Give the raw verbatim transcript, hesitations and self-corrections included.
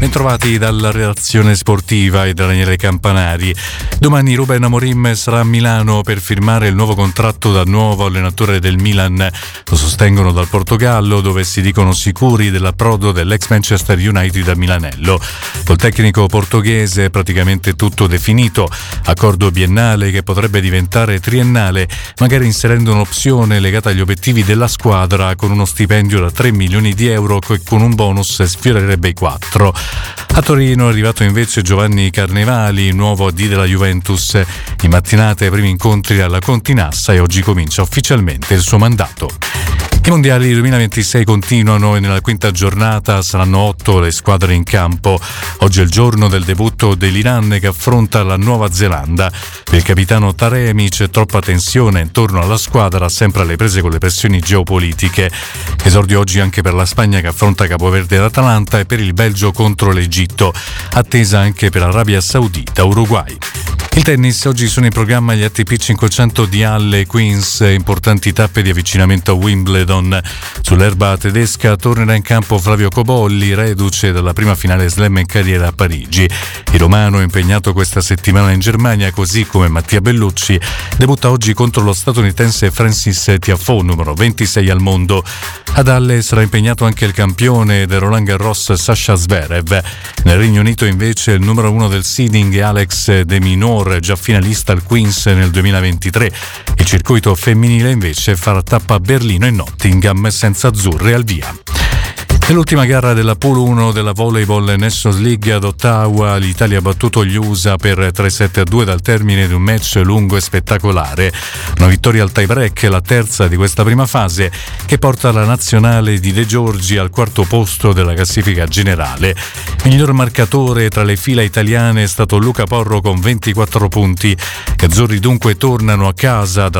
Bentrovati dalla redazione sportiva e da Daniele Campanari. Domani Ruben Amorim sarà a Milano per firmare il nuovo contratto da nuovo allenatore del Milan. Lo sostengono dal Portogallo, dove si dicono sicuri dell'approdo dell'ex Manchester United a Milanello. Col tecnico portoghese è praticamente tutto definito. Accordo biennale che potrebbe diventare triennale, magari inserendo un'opzione legata agli obiettivi della squadra, con uno stipendio da tre milioni di euro e con un bonus sfiorerebbe i quattro. A Torino è arrivato invece Giovanni Carnevali, nuovo A D della Juventus. In mattinata i primi incontri alla Continassa e oggi comincia ufficialmente il suo mandato. I mondiali duemilaventisei continuano e nella quinta giornata saranno otto le squadre in campo. Oggi è il giorno del debutto dell'Iran che affronta la Nuova Zelanda. Per il capitano Taremi c'è troppa tensione intorno alla squadra, sempre alle prese con le pressioni geopolitiche. Esordio oggi anche per la Spagna che affronta Capoverde ed Atalanta e per il Belgio contro l'Egitto. Attesa anche per Arabia Saudita, Uruguay. Il tennis, oggi sono in programma gli A T P cinquecento di Halle e Queens, importanti tappe di avvicinamento a Wimbledon. Sull'erba tedesca tornerà in campo Flavio Cobolli, reduce dalla prima finale slam in carriera a Parigi. Il romano, impegnato questa settimana in Germania, così come Mattia Bellucci, debutta oggi contro lo statunitense Francis Tiafoe, numero ventisei al mondo. Ad Halle sarà impegnato anche il campione del Roland Garros Sasha Zverev. Nel Regno Unito invece il numero uno del seeding Alex De Minaur, già finalista al Queens nel duemilaventitré. Il circuito femminile invece farà tappa a Berlino e Nottingham senza azzurre al via. Nell'ultima gara della Pool uno della Volleyball Nations League ad Ottawa, l'Italia ha battuto gli U S A per tre sette a due dal termine di un match lungo e spettacolare. Una vittoria al tie break, la terza di questa prima fase, che porta la nazionale di De Giorgi al quarto posto della classifica generale. Il miglior marcatore tra le fila italiane è stato Luca Porro con ventiquattro punti. Gli azzurri dunque tornano a casa